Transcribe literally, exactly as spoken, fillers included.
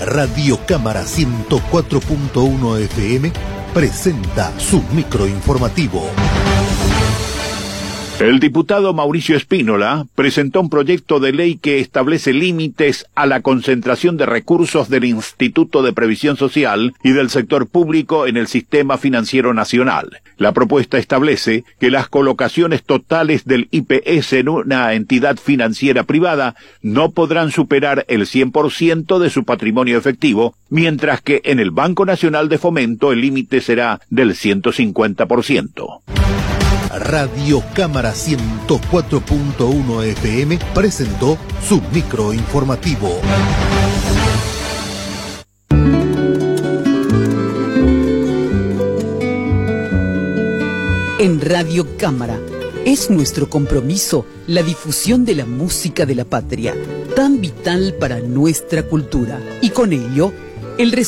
Radio Cámara ciento cuatro punto uno F M presenta su microinformativo. El diputado Mauricio Espínola presentó un proyecto de ley que establece límites a la concentración de recursos del Instituto de Previsión Social y del sector público en el sistema financiero nacional. La propuesta establece que las colocaciones totales del I P S en una entidad financiera privada no podrán superar el cien por ciento de su patrimonio efectivo, mientras que en el Banco Nacional de Fomento el límite será del ciento cincuenta por ciento. Radio Cámara ciento cuatro punto uno F M presentó su microinformativo. En Radio Cámara es nuestro compromiso la difusión de la música de la patria, tan vital para nuestra cultura, y con ello el